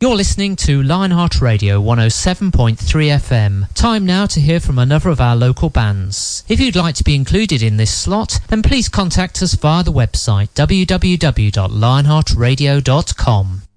You're listening to Lionheart Radio 107.3 FM. Time now to hear from another of our local bands. If you'd like to be included in this slot, then please contact us via the website www.lionheartradio.com.